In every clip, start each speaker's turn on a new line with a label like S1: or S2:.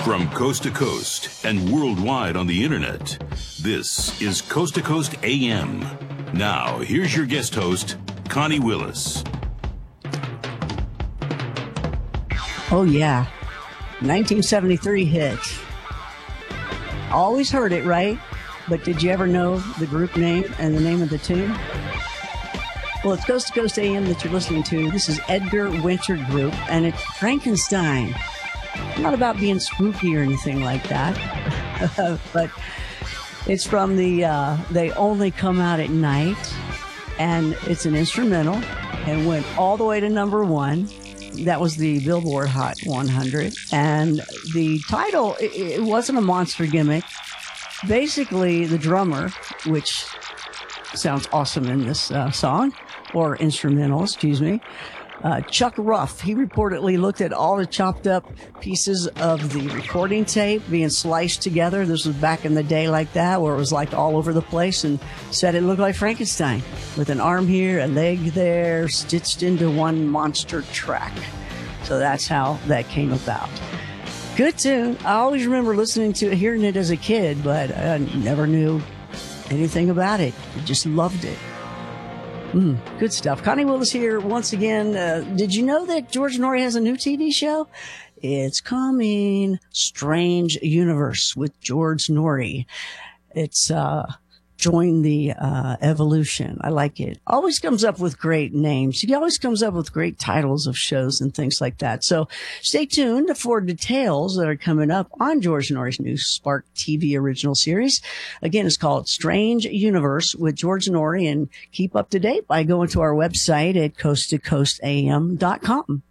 S1: From coast to coast and worldwide on the internet, this is Coast to Coast AM. Now, here's your guest host, Connie Willis.
S2: Oh, yeah. 1973 hit. Always heard it, right? But did you ever know the group name and the name of the tune? Well, it's Coast to Coast AM that you're listening to. This is Edgar Winter Group, and it's Frankenstein. Not about being spooky or anything like that, but it's from the They Only Come Out at Night, and it's an instrumental, and went all the way to number one. That was the Billboard Hot 100, and the title, it wasn't a monster gimmick. Basically, the drummer, which sounds awesome in this song, or instrumental, excuse me, Chuck Ruff, he reportedly looked at all the chopped up pieces of the recording tape being sliced together. This was back in the day like that, where it was like all over the place, and said it looked like Frankenstein with an arm here, a leg there, stitched into one monster track. So that's how that came about. Good tune. I always remember listening to it, hearing it as a kid, but I never knew anything about it. I just loved it. Good stuff. Connie Willis here once again. Did you know that George Norrie has a new TV show? It's coming. Strange Universe with George Norrie. It's Join the Evolution. I like it. Always comes up with great names. He always comes up with great titles of shows and things like that. So stay tuned for details that are coming up on George Norrie's new Spark TV original series. Again, it's called Strange Universe with George Norrie, and keep up to date by going to our website at coasttocoastam.com.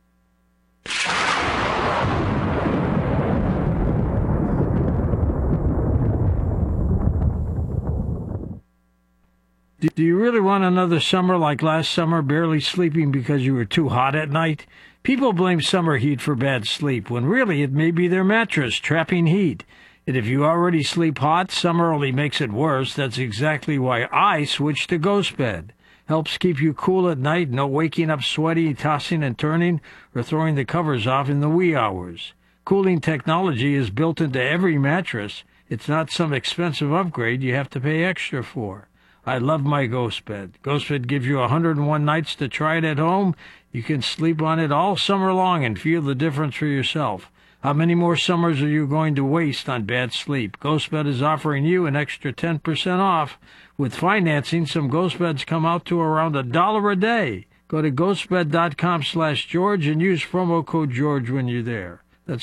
S3: Do you really want another summer like last summer, barely sleeping because you were too hot at night? People blame summer heat for bad sleep, when really it may be their mattress trapping heat. And if you already sleep hot, summer only makes it worse. That's exactly why I switched to Ghost Bed. Helps keep you cool at night, no waking up sweaty, tossing and turning, or throwing the covers off in the wee hours. Cooling technology is built into every mattress. It's not some expensive upgrade you have to pay extra for. I love my Ghost Bed. Ghost Bed gives you 101 nights to try it at home. You can sleep on it all summer long and feel the difference for yourself. How many more summers are you going to waste on bad sleep? Ghost Bed is offering you an extra 10% off. With financing, some Ghost Beds come out to around $1 a day. Go to ghostbed.com/George and use promo code George when you're there. That's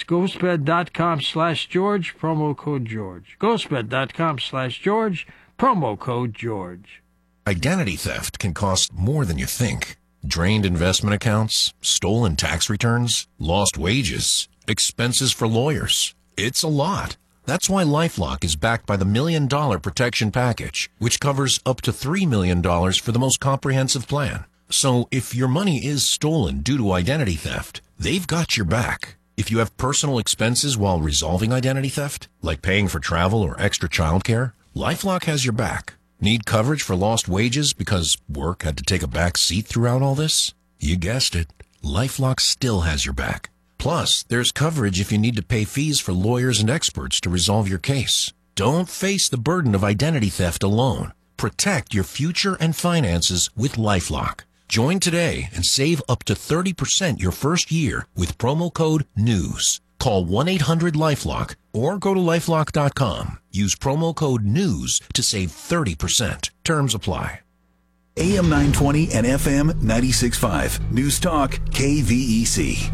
S3: ghostbed.com/George, promo code George. ghostbed.com/George, promo code George.
S4: Identity theft can cost more than you think. Drained investment accounts, stolen tax returns, lost wages, expenses for lawyers. It's a lot. That's why LifeLock is backed by the $1 Million Protection Package, which covers up to $3 million for the most comprehensive plan. So if your money is stolen due to identity theft, they've got your back. If you have personal expenses while resolving identity theft, like paying for travel or extra childcare, LifeLock has your back. Need coverage for lost wages because work had to take a back seat throughout all this? You guessed it. LifeLock still has your back. Plus, there's coverage if you need to pay fees for lawyers and experts to resolve your case. Don't face the burden of identity theft alone. Protect your future and finances with LifeLock. Join today and save up to 30% your first year with promo code NEWS. Call 1-800-LifeLock or go to lifelock.com. Use promo code NEWS to save 30%. Terms apply.
S5: AM 920 and FM 96.5. News Talk KVEC.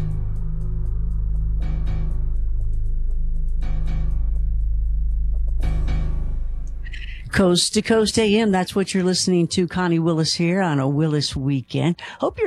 S2: Coast to Coast AM, that's what you're listening to. Connie Willis here on a Willis weekend. Hope you're